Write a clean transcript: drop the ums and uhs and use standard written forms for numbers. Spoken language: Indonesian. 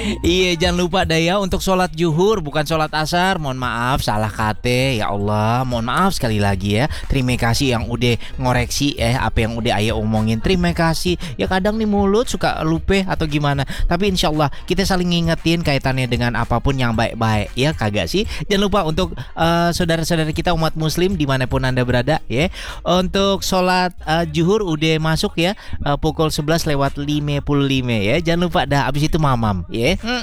Iya, jangan lupa dah ya untuk sholat zuhur bukan sholat asar. Mohon maaf salah kate ya Allah. Mohon maaf sekali lagi ya. Terima kasih yang udah ngoreksi apa yang udah ayah omongin. Terima kasih. Ya kadang nih mulut suka lupa atau gimana. Tapi insya Allah kita saling ngingetin kaitannya dengan apapun yang baik-baik ya kagak sih. Jangan lupa untuk saudara-saudara kita umat muslim dimanapun anda berada ya. Untuk sholat zuhur udah masuk ya pukul 11 lewat 55 ya. Jangan lupa dah abis itu mamam ya.